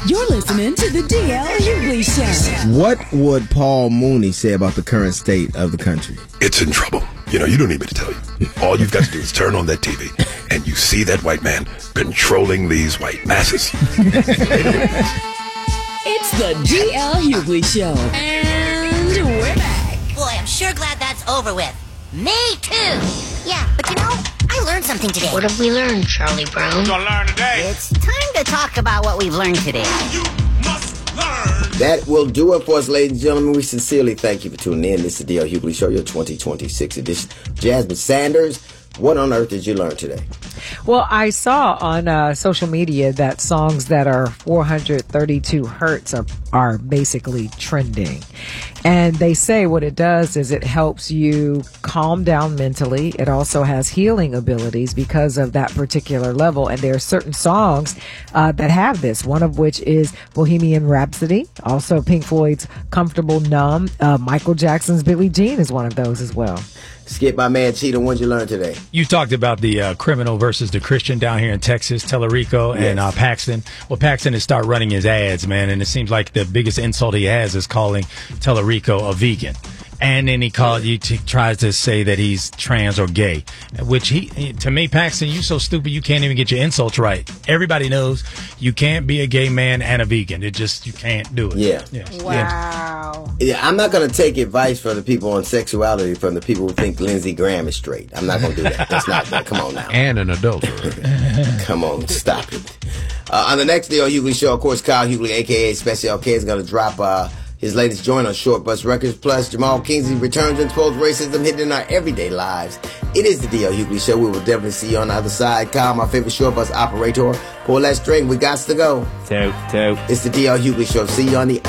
You're listening to the D.L. Hughley Show. What would Paul Mooney say about the current state of the country? It's in trouble. You know, you don't need me to tell you. All you've got to do is turn on that TV, and you see that white man controlling these white masses. It's the D.L. Hughley Show. And we're back. Boy, I'm sure glad that's over with. Me too. Yeah, but you know, I learned something today. What have we learned, Charlie Brown? We're gonna learn today. It's time to talk about what we've learned today. You must learn. That will do it for us, ladies and gentlemen. We sincerely thank you for tuning in. This is the D.L. Hughley Show, your 2026 edition. Jasmine Sanders, what on earth did you learn today? Well, I saw on social media that songs that are 432 hertz are basically trending. And they say what it does is it helps you calm down mentally. It also has healing abilities because of that particular level. And there are certain songs that have this, one of which is Bohemian Rhapsody, also Pink Floyd's Comfortable Numb. Michael Jackson's Billie Jean is one of those as well. Skip, my man Cheetah, what did you learn today? You talked about the criminal versus the Christian down here in Texas, Tellerico and Paxton. Well, Paxton has started running his ads, man, and it seems like the biggest insult he has is calling Tellerico a vegan. And then he tries to say that he's trans or gay, which to me, Paxton, you so stupid you can't even get your insults right. Everybody knows you can't be a gay man and a vegan. You can't do it. Yeah. Wow. Yeah, I'm not going to take advice from the people on sexuality from the people who think Lindsey Graham is straight. I'm not going to do that. That's not that. Come on now. And an adult. Come on, stop it. On the next D.L. Hughley Show, of course, Kyle Hughley, a.k.a. Special K, is going to drop his latest joint on Short Bus Records. Plus, Jamal Kingsley returns to expose racism hidden in our everyday lives. It is the D.L. Hughley Show. We will definitely see you on the other side. Kyle, my favorite short bus operator. Pull that string. We got to go. Toot. It's the D.L. Hughley Show. See you on the